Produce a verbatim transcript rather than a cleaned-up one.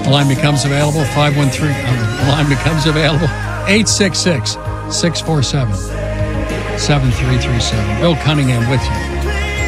line becomes available, five one three, uh, line becomes available, eight six six, six four seven, seven three three seven. Bill Cunningham with you.